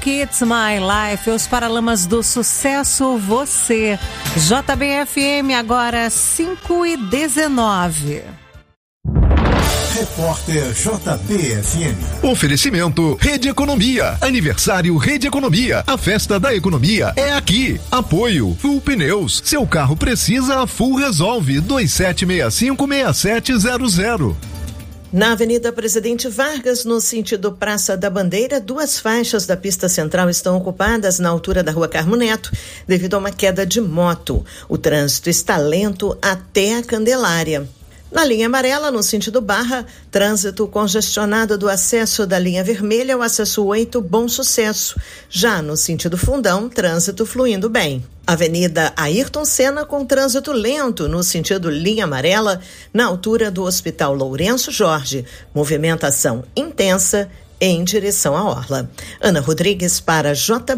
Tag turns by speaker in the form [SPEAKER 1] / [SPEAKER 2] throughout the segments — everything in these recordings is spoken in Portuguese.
[SPEAKER 1] Music, It's My Life, os Paralamas do Sucesso, você. JBFM, agora 5h19.
[SPEAKER 2] Repórter JBFM.
[SPEAKER 3] Oferecimento Rede Economia. Aniversário Rede Economia. A festa da economia é aqui. Apoio Full Pneus. Seu carro precisa, a Full resolve. 2765-6700.
[SPEAKER 4] Na Avenida Presidente Vargas, no sentido Praça da Bandeira, 2 faixas da pista central estão ocupadas na altura da Rua Carmo Neto, devido a uma queda de moto. O trânsito está lento até a Candelária. Na linha amarela, no sentido Barra, trânsito congestionado do acesso da linha vermelha ao acesso 8, Bom Sucesso. Já no sentido Fundão, trânsito fluindo bem. Avenida Ayrton Senna com trânsito lento no sentido linha amarela, na altura do Hospital Lourenço Jorge. Movimentação intensa em direção à orla. Ana Rodrigues para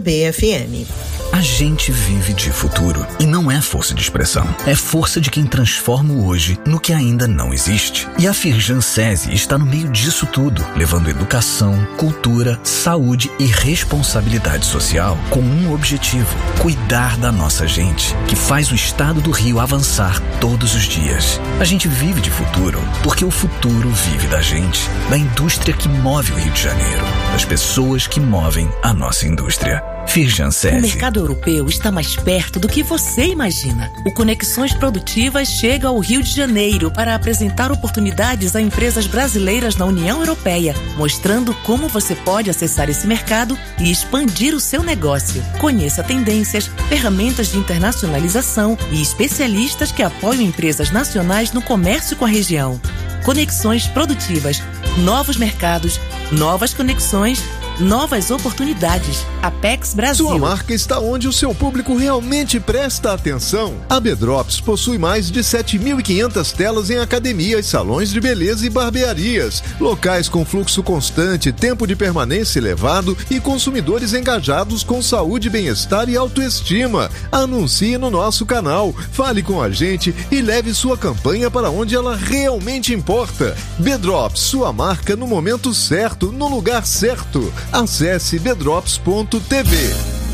[SPEAKER 4] JBFM.
[SPEAKER 5] A gente vive de futuro e não é força de expressão. É força de quem transforma o hoje no que ainda não existe. E a Firjan SESI está no meio disso tudo, levando educação, cultura, saúde e responsabilidade social com um objetivo: cuidar da nossa gente, que faz o estado do Rio avançar todos os dias. A gente vive de futuro porque o futuro vive da gente, da indústria que move o Rio de Janeiro, das pessoas que movem a nossa indústria. Firjan SESI.
[SPEAKER 6] O mercado europeu está mais perto do que você imagina. O Conexões Produtivas chega ao Rio de Janeiro para apresentar oportunidades a empresas brasileiras na União Europeia, mostrando como você pode acessar esse mercado e expandir o seu negócio. Conheça tendências, ferramentas de internacionalização e especialistas que apoiam empresas nacionais no comércio com a região. Conexões Produtivas. Novos mercados, novas conexões, novas oportunidades. Apex Brasil.
[SPEAKER 3] Sua marca está onde o seu público realmente presta atenção. A B-Drops possui mais de 7.500 telas em academias, salões de beleza e barbearias. Locais com fluxo constante, tempo de permanência elevado e consumidores engajados com saúde, bem-estar e autoestima. Anuncie no nosso canal, fale com a gente e leve sua campanha para onde ela realmente importa. B-Drops, sua marca no momento certo, no lugar certo. Acesse bedrops.tv.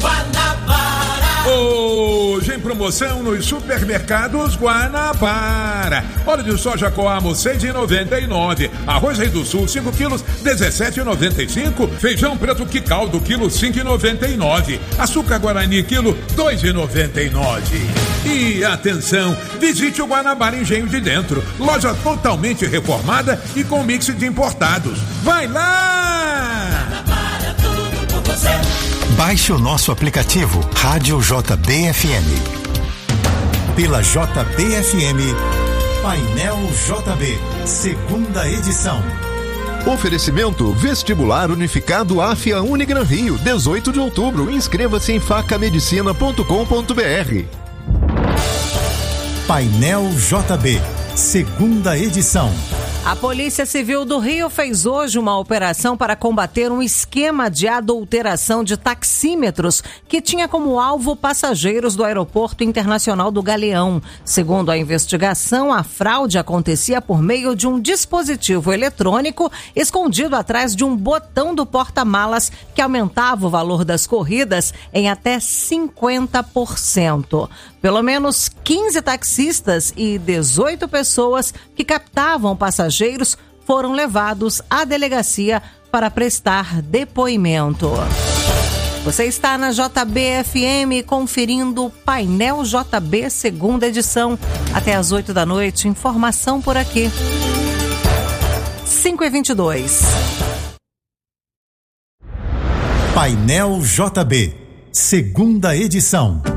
[SPEAKER 7] Hoje em promoção nos supermercados Guanabara. Óleo de soja Coamo 6,99. Arroz Rei do Sul 5 quilos 17,95. Feijão preto Quicaldo quilo 5,99. Açúcar Guarani quilo 2,99. E atenção, visite o Guanabara Engenho de Dentro. Loja totalmente reformada e com mix de importados. Vai lá!
[SPEAKER 2] Guanabara, tudo por você. Baixe o nosso aplicativo Rádio JBFM. Pela JBFM, Painel JB, segunda edição.
[SPEAKER 3] Oferecimento Vestibular Unificado AFIA Unigran Rio, 18 de outubro. Inscreva-se em facamedicina.com.br.
[SPEAKER 2] Painel JB, segunda edição.
[SPEAKER 1] A Polícia Civil do Rio fez hoje uma operação para combater um esquema de adulteração de taxímetros que tinha como alvo passageiros do Aeroporto Internacional do Galeão. Segundo a investigação, a fraude acontecia por meio de um dispositivo eletrônico escondido atrás de um botão do porta-malas que aumentava o valor das corridas em até 50%. Pelo menos 15 taxistas e 18 pessoas que captavam passageiros foram levados à delegacia para prestar depoimento. Você está na JBFM conferindo o Painel JB, segunda edição, até às 8 da noite. Informação por aqui. 5h22.
[SPEAKER 2] Painel JB, segunda edição.